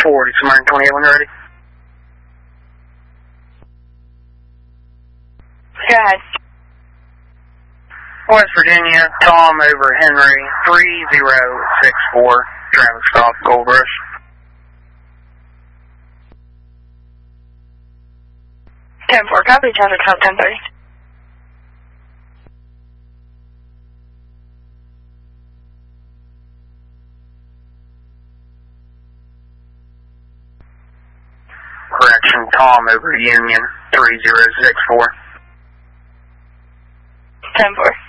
40, Smyrna 28 when ready. Go ahead. West Virginia, Tom over Henry, 3064, traffic stop, Gold Rush. Ten-4, copy, traffic stop 1030. Correction, Tom over Union, 3064. 10-4.